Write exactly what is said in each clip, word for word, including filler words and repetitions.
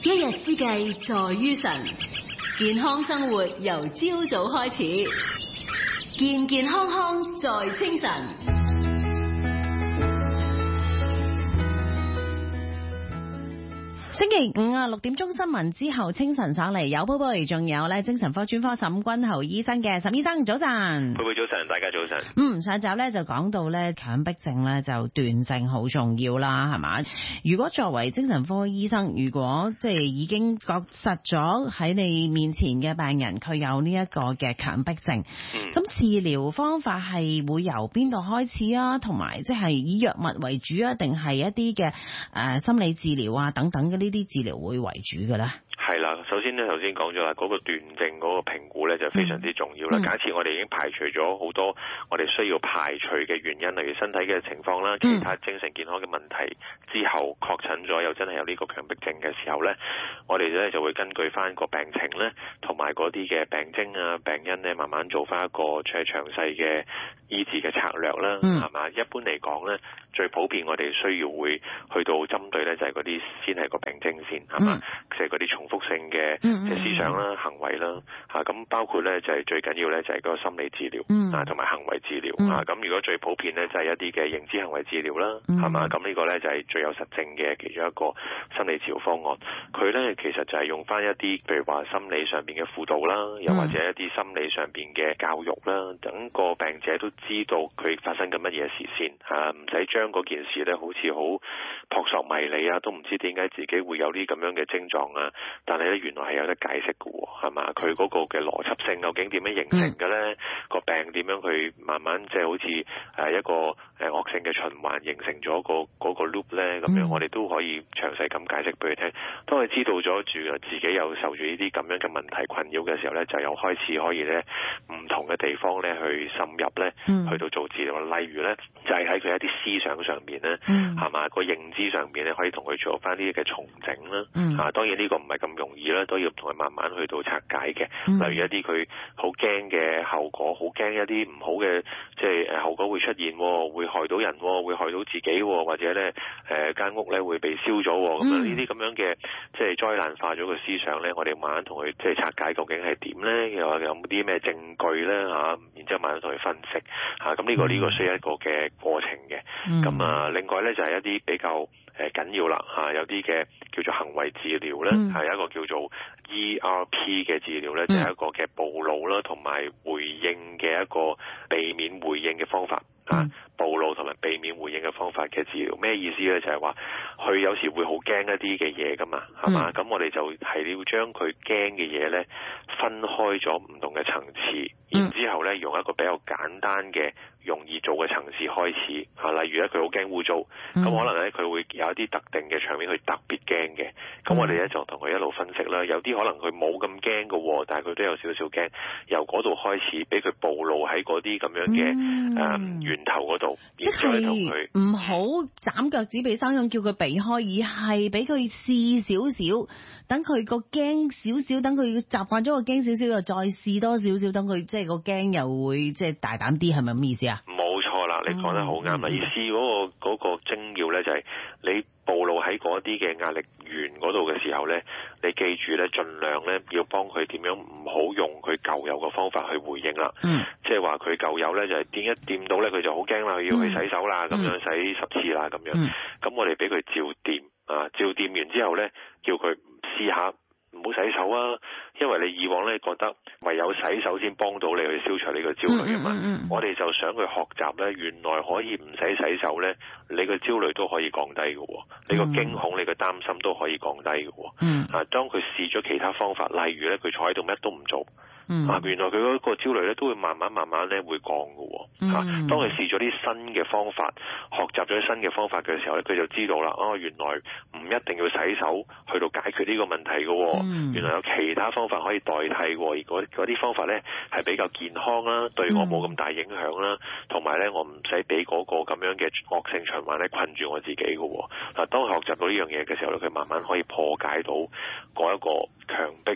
一日之計在於晨，健康生活由朝早開始，健健康康在清晨。 星期五啊，六點鐘新聞之後，清晨上嚟有寶貝，仲有咧精神科專科沈君豪醫生嘅。沈醫生早晨。 寶貝早晨，大家早晨。 嗯，上集咧就講到咧強迫症咧就斷症好重要啦，係嘛？如果作為精神科醫生，如果即係已經覺實咗喺你面前嘅病人佢有呢一個嘅強迫症，咁、嗯、治療方法係會由邊度開始啊？同埋即係以藥物為主啊，定係一啲嘅誒心理治療啊等等嘅呢啲治療會為主嘅咧？ 係啦，首先咧，頭先講咗啦，嗰個斷症嗰個評估咧就非常之重要啦。嗯、假設我哋已經排除咗好多我哋需要排除嘅原因，例如身體嘅情況啦、其他精神健康嘅問題之後，確診咗又真係有呢個強迫症嘅時候咧，我哋咧就會根據翻個病情咧，同埋嗰啲嘅病徵啊、病因咧，慢慢做翻一個最詳細嘅醫治嘅策略啦，係嘛、嗯？一般嚟講咧，最普遍我哋需要會去到針對咧，就係嗰啲先係個病徵先，係嘛？即係嗰啲重複性嘅即係思想啦、行為啦，嚇咁包括咧就係最緊要咧就係嗰個心理治療啊，同埋行為治療啊。咁如果最普遍咧就係一啲嘅認知行為治療啦，係嘛？咁呢個咧就係最有實證嘅其中一個心理治療方案。佢咧其實就係用翻一啲譬如話心理上邊嘅輔導啦，又或者一啲心理上邊嘅教育啦，等個病者都知道佢發生緊乜嘢事先嚇，唔使將嗰件事咧好似好撲朔迷離啊，都唔知點解自己會有啲咁樣嘅症狀啊。但係咧，原來係有得解釋嘅喎，係嘛？佢嗰個嘅邏輯性究竟點樣形成嘅咧？個、嗯、病點樣去慢慢即係、就是、好似誒一個誒惡性嘅循環形成咗個嗰個 loop 咧？咁樣、嗯、我哋都可以詳細咁解釋俾佢聽。當佢知道咗住自己有受住呢啲咁樣嘅問題困擾嘅時候咧，就又開始可以咧唔同嘅地方咧去滲入咧，嗯、去到做治療。例如咧，就係喺佢一啲思想上邊咧，係嘛、嗯？個認知上邊咧，可以同佢做翻呢啲嘅重整啦。嗯、啊，當然呢個唔係咁容易啦，都要同佢慢慢去到拆解嘅。嗯、例如一啲佢好驚嘅後果，好驚一啲唔好嘅即係誒後果會出現，會害到人，會害到自己，或者咧誒間屋咧會被燒咗咁樣。呢啲咁樣嘅即係災難化咗嘅思想咧，我哋慢慢同佢即係拆解究竟係點咧？又有冇啲咩證據咧嚇？然之後慢慢同佢分析嚇。咁、啊、呢、呢個呢、呢個需要一個嘅過程嘅。咁、嗯、啊，另外咧就係、是、一啲比較誒緊要啦嚇，有啲嘅叫做行為治療咧，係、嗯、一個叫做 E R P 嘅治療咧，就係、是、一個嘅暴露啦，同埋回應嘅一個避免回應嘅方法。啊，暴露同埋避免回應嘅方法嘅治療，咩意思咧？就係話佢有時會好驚一啲嘅嘢噶嘛，係嘛？咁、嗯、我哋就係要將佢驚嘅嘢咧分開咗唔同嘅層次，嗯、然之後咧用一個比較簡單嘅容易做嘅層次開始。啊，例如咧佢好驚污糟，咁、嗯、可能咧佢會有一啲特定嘅場面佢特別驚嘅，咁、嗯、我哋咧就同佢一路分析啦。有啲可能佢冇咁驚嘅，但係佢都有少少驚，由嗰度開始俾佢暴露喺嗰啲咁樣嘅誒、嗯嗯、源頭嗰度， 即係唔好斬腳趾避沙蟲，叫佢避開，而係俾佢試少少，等佢個驚少少，等佢習慣咗個驚少少，又再試多少少，等佢即係個驚又會即係大膽啲，係咪咁意思啊？ 冇錯啦，你講得好啱啦。而試嗰個嗰個精要咧，就係你暴露喺嗰啲嘅壓力源嗰度嘅時候咧，你記住咧，盡量咧要幫佢點樣唔好用佢舊有嘅方法去回應啦。嗯，即係話佢舊有咧就係掂一掂到咧佢就好驚啦，要去洗手啦，咁、嗯、樣洗十次啦咁樣。咁、嗯、我哋俾佢照掂啊，照掂完之後咧，叫佢試下唔好洗手啊，因為你以往咧覺得唯有洗手先幫到你去消除你個焦慮啊嘛。嗯嗯嗯、我哋就想佢學習咧，原來可以唔使洗手咧，你個焦慮都可以降低嘅，你個驚恐、你個擔心都可以降低嘅。嗯，啊，當佢試咗其他方法，例如咧佢坐喺度乜都唔做。嗯、啊！原來佢嗰個焦慮咧都會慢慢慢慢咧會降嘅喎、嗯啊。當佢試咗啲新嘅方法，學習咗啲新嘅方法嘅時候咧，佢就知道啦。哦，原來唔一定要洗手去到解決呢個問題嘅喎。嗯、原來有其他方法可以代替喎。而嗰嗰啲方法咧係比較健康啦，對我冇咁大影響啦，同埋咧我唔使俾嗰個咁樣嘅惡性循環咧困住我自己嘅喎。嗱、啊，當佢學習到呢樣嘢嘅時候咧，佢慢慢可以破解到嗰一個強迫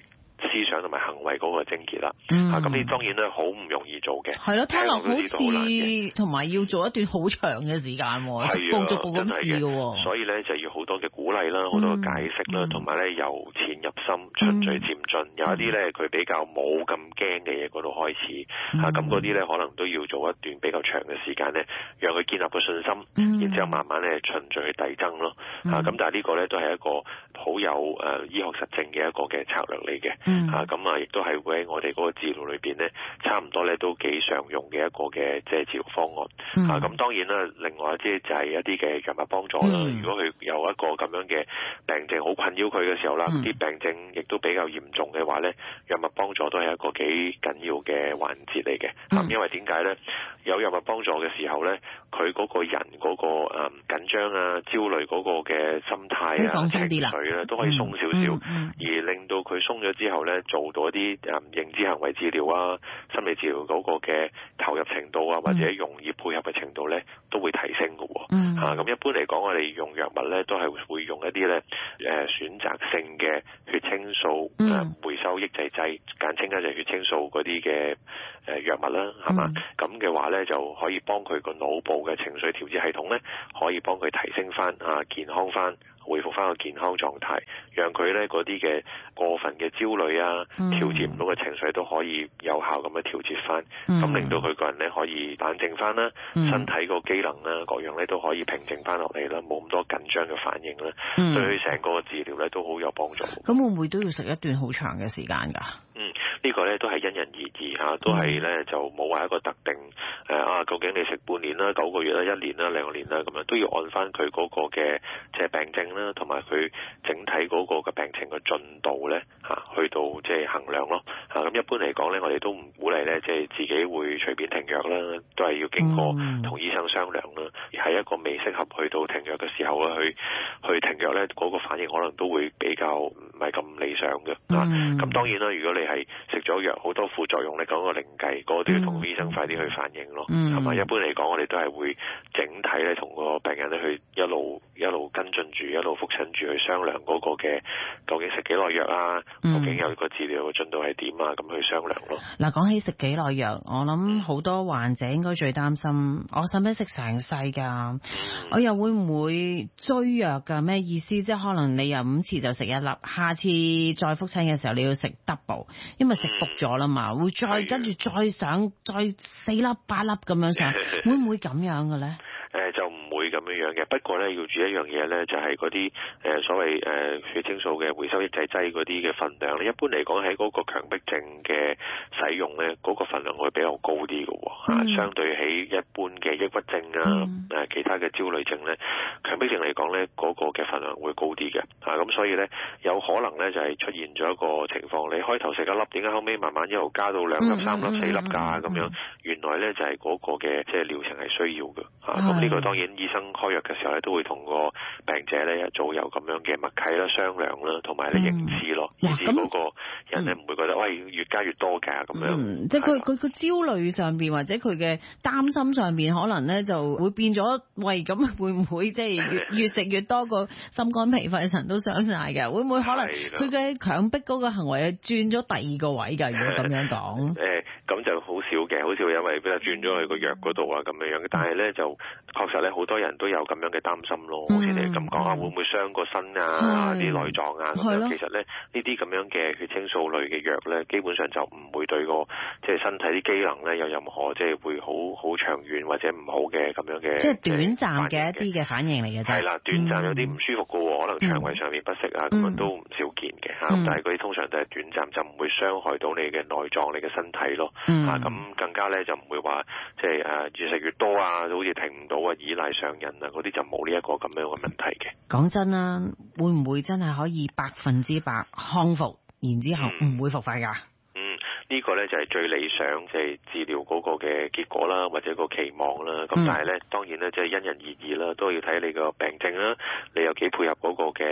思想同埋行為嗰個症結啦。 嗯、 啊，咁呢當然咧好唔容易做嘅。 係咯，聽落好似同埋要做一段好長嘅時間，逐步逐步咁試嘅。 所以咧就要好多嘅鼓勵啦，好多嘅解釋啦，同埋咧由淺入深，循序漸進。嗯、有一啲咧佢比較冇咁驚嘅嘢嗰度開始，嚇咁嗰啲咧可能都要做一段比較長嘅時間咧，讓佢建立個信心，嗯、然之後慢慢咧循序去遞增咯。嚇咁、嗯、但係呢個咧都係一個好有誒、呃、醫學實證嘅一個嘅策略嚟嘅。嚇咁、嗯、啊，亦都係會喺我哋嗰個治療裏邊咧，差唔多咧都幾常用嘅一個嘅即係治療方案。嗯、啊咁當然啦，另外一啲就係一啲嘅藥物幫助啦。嗯、如果佢有一個咁樣嘅病症好困擾佢嘅時候啦，啲、嗯、病症亦都比較嚴重嘅話咧，藥物幫助都係一個幾緊要嘅環節嚟嘅。咁、嗯、因為點解咧？有藥物幫助嘅時候咧，佢嗰個人嗰、嗰個誒、嗯、緊張啊、焦慮嗰個嘅心態啊、情緒咧，都可以鬆少少，嗯嗯、而令到佢鬆咗之後咧，做到一啲誒、嗯、認知行為治療啊、心理治療嗰個嘅投入程度啊，或者容易配合嘅程度咧，都會提升嘅。嗯，嚇咁、啊、一般嚟講，我哋用藥物咧，都係會用一啲咧誒選擇性嘅血清素誒、呃、回收抑制劑，簡稱咧就係血清素嗰啲嘅誒藥物啦，係嘛？咁嘅、嗯、話咧就可以幫佢個腦部嘅情緒調節系統咧，可以幫佢提升翻啊，健康翻，恢復翻個健康狀態，讓佢咧嗰啲嘅過分嘅焦慮啊，嗯、調節唔到嘅情緒都可以有效咁樣調節翻，咁、嗯、令到佢個人咧可以冷靜翻啦，嗯、身體個機能啊各樣咧都可以平靜翻落嚟啦，冇咁多緊張嘅反應啦，嗯、對佢成個治療咧都好有幫助。 咁會唔會都要食一段好長嘅時間㗎？ 嗯，這個、呢個咧都係因人而異嚇，都係咧就冇話一個特定誒啊，究竟你食半年啦、九個月啦、一年啦、兩年啦咁樣，都要按翻佢嗰個嘅即係病症啦，同埋佢整體嗰個嘅病情嘅進度咧嚇，去到即係衡量咯嚇。咁一般嚟講咧，我哋都唔鼓勵咧，即係自己會隨便停藥啦，都係要經過同醫生商量啦。而喺一個未適合去到停藥嘅時候咧，去去停藥咧，嗰個反應可能都會比較唔係咁理想嘅啊。咁當然啦，如果你係食咗藥好多副作用，你講個另計，嗰個都要同醫生快啲去反映咯。係咪？一般嚟講，我哋都係會整體咧同個病人咧去一路一路跟進住，一路覆診住去商量嗰個嘅究竟食幾耐藥啊，究竟有個治療嘅進度係點啊，咁去商量咯。 嗱，講起食幾耐藥，我諗好多患者應該最擔心，我使唔使食成世㗎？我又會唔會追藥㗎？咩意思？即係可能你有五次就食一粒，下次再覆診嘅時候你要食 double，因為食服咗啦嘛，會再跟住再上再四粒八粒咁樣上，會唔會咁樣嘅咧？ 誒就唔會咁樣樣嘅，不過咧要注意一樣嘢咧，就係嗰啲誒所謂誒、呃、血清素嘅回收抑制劑嗰啲嘅份量咧，一般嚟講喺嗰個強迫症嘅使用咧，嗰、嗰個份量會比較高啲嘅喎，嗯、相對起一般嘅抑鬱症啊誒、嗯呃、其他嘅焦慮症咧，強迫症嚟講咧，嗰、嗰個嘅份量會高啲嘅，啊咁所以咧有可能咧就係、係、出現咗一個情況，你開頭食一粒，點解後尾慢慢一路加到兩粒、三粒、四粒㗎咁樣？原來咧就係、係、嗰個嘅即係療程係需要嘅，啊咁。呢個當然醫生開藥嘅時候咧，都會同個病者咧一早有咁樣嘅默契啦、商量啦，同埋咧認知咯，以至嗰個人咧唔會覺得喂越加越多㗎咁樣。嗯， 即係佢佢個焦慮上邊或者佢嘅擔心上邊，可能咧就會變咗喂，咁會唔會即係越越食越多，個心肝脾肺腎都傷晒嘅？會唔會可能佢嘅強迫嗰個行為轉咗第二個位㗎？如果咁樣講， 誒咁就好少嘅，好少因為比較轉咗去個藥嗰度啊咁樣樣嘅，但係咧就。確實咧，好多人都有咁樣嘅擔心咯。好似你咁講啊，會唔會傷個身啊、啲內臟啊咁樣？其實咧，呢啲咁樣嘅血清素類嘅藥咧，基本上就唔會對個即係身體啲機能咧有任何即係會好好長遠或者唔好嘅咁樣嘅。即係短暫嘅一啲嘅反應嚟嘅啫。 係啦，短暫有啲唔舒服嘅喎，可能腸胃上面不適啊，咁樣都唔少見嘅嚇。咁但係嗰啲通常都係短暫，就唔會傷害到你嘅內臟、你嘅身體咯。嚇咁更加咧就唔會話即係誒越食越多啊，好似停唔到啊，依賴上癮啊，嗰啲就冇呢一個咁樣嘅問題嘅。 講真啦，會唔會真係可以百分之百康復，然之後唔會復發㗎？ 嗯，呢個咧就係最理想即係治療嗰個嘅結果啦，或者個期望啦。咁但係咧，當然咧即係因人而異啦，都要睇你個病症啦，你有幾配合嗰個嘅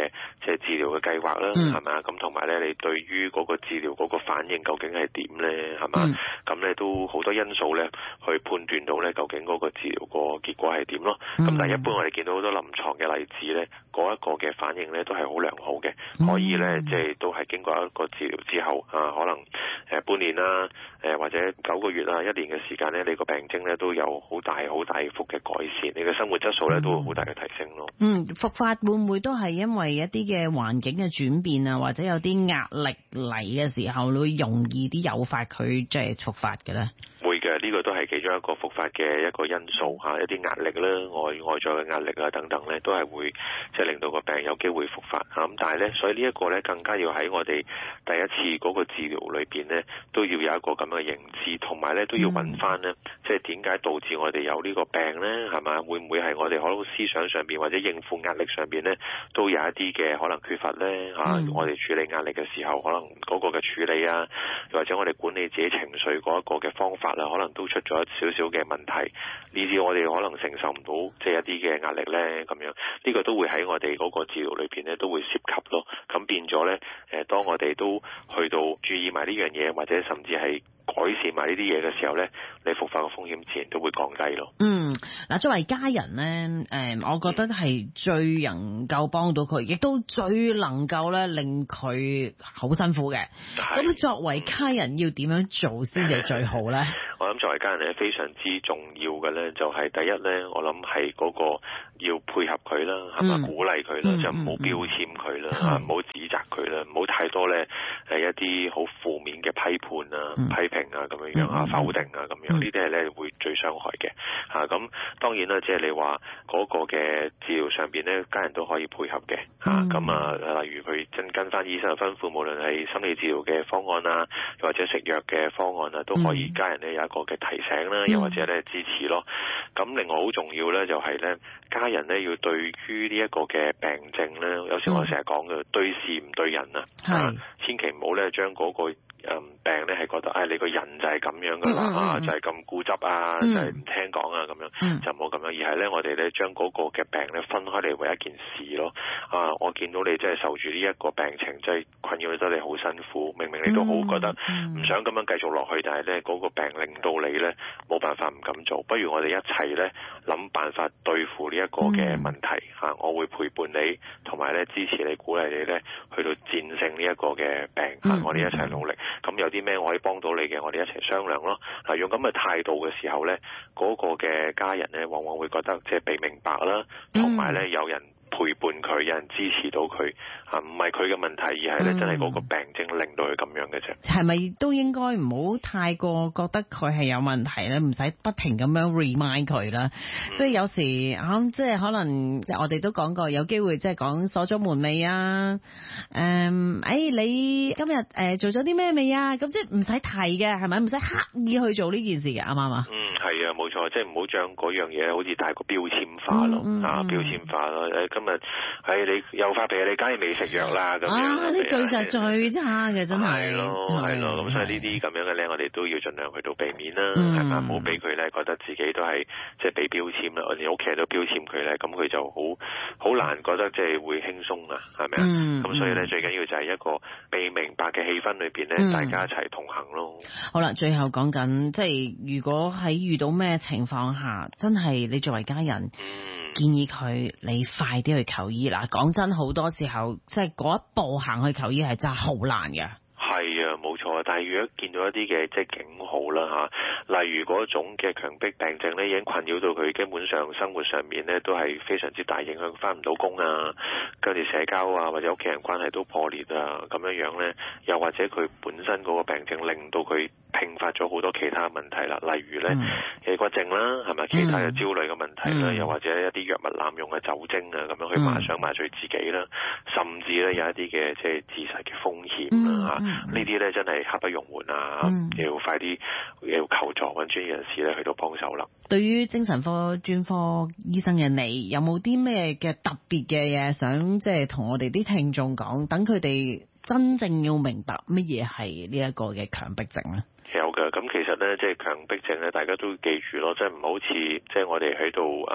即係治療嘅計劃啦，係咪啊？咁同埋咧，你對於嗰個治療嗰個反應究竟係點咧？係嘛？咁咧、嗯、都好多因素咧去判斷到咧究竟嗰個治療個結果係點咯。咁、嗯、但係一般我哋見到好多臨床嘅例子咧，嗰一個嘅反應咧都係好良好嘅，可以咧即係都係經過一個治療之後啊，可能誒半年啦，誒或者九個月啊，一年嘅時間咧，你個病徵咧都有好大好大幅嘅改善，你嘅生活質素咧都好大嘅提升咯。 嗯，復發會唔會都係因為一啲嘅環境嘅轉變啊，或者有啲壓力嚟嘅時候，會容易啲誘發佢即係復發嘅咧？ 會嘅，呢個都係其中一個復發嘅一個因素嚇，一啲壓力啦、外外在嘅壓力啊等等咧，都係會即係令到個病有機會復發嚇。咁但係咧，所以呢一個咧更加要喺我哋第一次嗰個治療裏邊咧，都要有一個咁嘅認知，同埋咧都要揾翻咧，即係點解導致我哋有呢個病咧？係嘛？會唔會係我哋可能思想上邊或者應付壓力上邊咧，都有一啲嘅可能缺乏咧嚇？嗯、我哋處理壓力嘅時候，可能嗰個嘅處理啊，又或者我哋管理自己情緒嗰一個嘅方法啊，可能都出咗少少嘅問題，呢啲我哋可能承受唔到，即係一啲嘅壓力咧，咁樣呢、呢個都會喺我哋嗰個治療裏邊咧都會涉及咯。咁變咗咧，誒，當我哋都去到注意埋呢樣嘢，或者甚至係改善埋呢啲嘢嘅時候咧，你復發嘅風險自然都會降低咯。嗯， 嗱，作為家人咧，誒，我覺得係最能夠幫到佢，亦都最能夠咧令佢好辛苦嘅。咁是作為家人要點樣做先至最好咧？ 我諗作為家人咧，非常之重要嘅咧，就係第一咧，我諗係嗰個要配合佢啦，係嘛、嗯，鼓勵佢啦，嗯、就唔好標籤佢啦，唔好、嗯、指責佢啦，唔好太多咧誒一啲好負面嘅批判啊、嗯、批評啊咁樣樣啊、嗯、否定啊咁樣，呢啲係咧會最傷害嘅嚇。咁、啊、當然啦，即係你話嗰個嘅治療上邊咧，家人都可以配合嘅嚇。咁、嗯、啊，例如佢跟跟翻醫生嘅吩咐，無論係心理治療嘅方案啊，又或者食藥嘅方案啊，都可以家人咧有一個嘅提醒啦，又或者咧支持咯。咁另外好重要咧，就係咧家人咧要對於呢一個嘅病症咧，有時我成日講嘅對事唔對人啊，啊千祈唔好咧將嗰個誒病咧係覺得，誒、哎、你個人就係咁樣噶啦，嗯嗯嗯啊就係、是、咁固執啊，嗯、就係唔聽講啊咁樣，嗯、就唔好咁樣，而係咧我哋咧將嗰個嘅病咧分開嚟為一件事咯。啊，我見到你真係受住呢一個病情，真係困擾得你好辛苦，明明你都好覺得唔想咁樣繼續落去，但係咧嗰個病令到你咧冇辦法唔敢做，不如我哋一齊咧諗辦法對付呢一個嘅問題嚇、嗯啊，我會陪伴你，同埋咧支持你、鼓勵你咧去到戰勝呢一個嘅病嚇、啊，我哋一齊努力。咁有啲咩我可以幫到你嘅，我哋一齊商量咯。嗱，用咁嘅態度嘅時候咧，嗰個嘅家人咧，往往會覺得即係被明白啦，同埋咧有人陪伴佢，有人支持到佢，嚇唔係佢嘅問題，而係咧真係嗰個病徵令到佢咁樣嘅啫。 係咪都應該唔好太過覺得佢係有問題咧？唔使不停咁樣 remind 佢啦。嗯、即係有時啊、嗯，即係可能我哋都講過，有機會即係講鎖咗門未啊？誒、嗯，誒、哎、你今日誒、呃、做咗啲咩未啊？咁即係唔使提嘅，係咪？唔使刻意去做呢件事嘅，啱唔啱啊？ 嗯，係啊，冇錯，即係唔好將嗰樣嘢好似太過標籤化咯，嗯嗯、啊，標籤化咯，誒今日，唉、哎，你又發脾氣，你梗係未食藥啦咁樣。啊，呢句就係最差嘅，真係。係咯，係咯，咁所以呢啲咁樣嘅咧，我哋都要盡量去到避免啦，係咪、嗯？唔好俾佢咧覺得自己都係即係被標籤啦，我哋屋企人都標籤佢咧，咁佢就好好難覺得即係會輕鬆啊，係咪啊？咁、嗯、所以咧最緊要就係一個被明白嘅氣氛裏邊咧，嗯、大家一齊同行咯。 好啦，最後講緊即係如果喺遇到咩情況下，真係你作為家人。嗯建議佢你快啲去求醫啦！講真，好多時候即係嗰一步行去求醫係真係好難嘅。 係啊，冇錯。但係如果見到一啲嘅即係警號啦嚇，例如嗰種嘅強迫病症咧，已經困擾到佢基本上生活上面咧都係非常之大影響，翻唔到工啊，跟住社交啊或者屋企人關係都破裂啊咁樣樣咧，又或者佢本身嗰個病症令到佢併發咗好多其他問題啦，例如咧抑鬱症啦，係咪其他嘅焦慮嘅問題啦，嗯、又或者一啲藥物濫用嘅酒精啊，咁樣去麻想麻醉自己啦，甚至咧有一啲嘅即係自殺嘅風險啦嚇，呢啲咧真係刻不容緩啊，嗯、要快啲要求助揾專業人士咧去到幫手啦。 對於精神科專科醫生嘅你，有冇啲咩嘅特別嘅嘢想即係同我哋啲聽眾講，等佢哋真正要明白乜嘢係呢一個嘅強迫症咧？ 有嘅，咁其實咧，即係強迫症咧，大家都記住咯，即係唔好似即係我哋喺度誒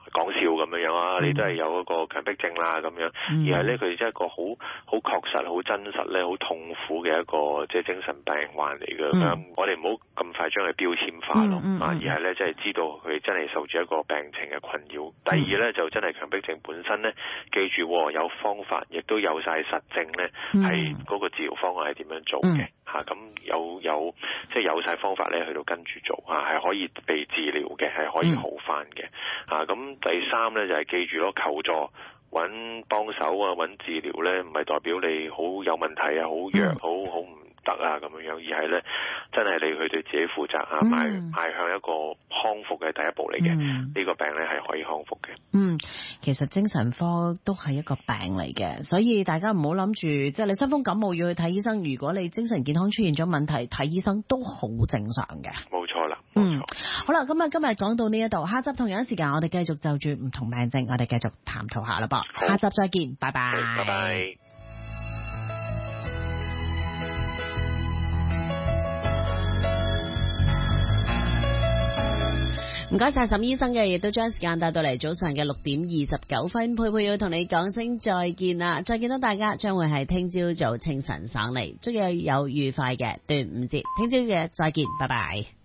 講笑咁樣樣啊，你都係有一個強迫症啦咁樣，而係咧佢真係一個好好確實、好真實咧、好痛苦嘅一個即係精神病患嚟嘅。咁、嗯、我哋唔好咁快將佢標籤化咯，啊、嗯嗯，而係咧即係知道佢真係受住一個病情嘅困擾。第二咧就真係強迫症本身咧，記住有方法，亦都有晒實證咧，係嗰個治療方案係點樣做嘅嚇，咁、嗯啊、有有即係有晒方法咧去到跟住做啊，係可以被治療嘅，係可以好翻嘅啊。咁第三咧就係、是、記住咯，求助揾幫手啊，揾治療咧，唔係代表你好有問題啊，好弱，好好唔得啊咁樣樣，而係咧真係你去對自己負責啊，邁邁向一個康復嘅第一步嚟嘅。呢、嗯、個病咧係可以康復嘅。 嗯，其實精神科都係一個病嚟嘅，所以大家唔好諗住即係你傷風感冒要去睇醫生，如果你精神健康出現咗問題，睇醫生都好正常嘅。 冇錯啦，冇錯。 嗯，好啦，咁啊今日講到呢一度，下集同樣時間我哋繼續就住唔同病症，我哋繼續探討下啦噃。下集再見，拜拜。 拜拜。 唔該晒沈醫生嘅，亦都將時間帶到嚟早上嘅六點二十九分，佩佩要同你講聲再見啦，再見到大家將會係聽朝早清晨省嚟，祝你有愉快嘅端午節，聽朝嘅再見，拜拜。